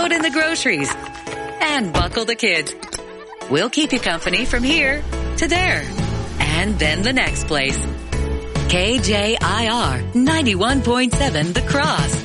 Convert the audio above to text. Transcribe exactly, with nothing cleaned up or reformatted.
put in the groceries, and buckle the kids. We'll keep you company from here to there, and then the next place. K J I R ninety-one point seven The Cross.